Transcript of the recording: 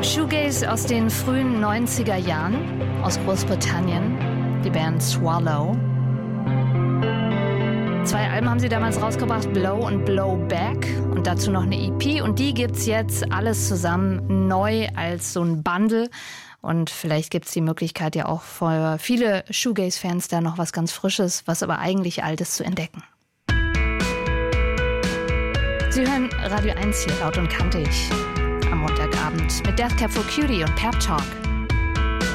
Shoegaze aus den frühen 90er Jahren aus Großbritannien, die Band Swallow. 2 Alben haben sie damals rausgebracht, Blow und Blow Back, und dazu noch eine EP, und die gibt's jetzt alles zusammen neu als so ein Bundle. Und vielleicht gibt es die Möglichkeit ja auch für viele Shoegaze-Fans da noch was ganz Frisches, was aber eigentlich Altes zu entdecken. Sie hören Radio 1 hier laut und kantig am Montagabend mit Death Cab for Cutie und Pep Talk.